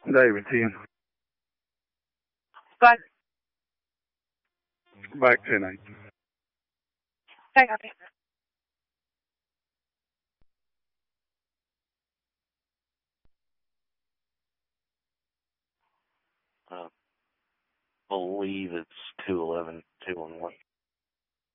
David 10. Back. Back 10-8. Okay, copy. I believe it's 211, 211.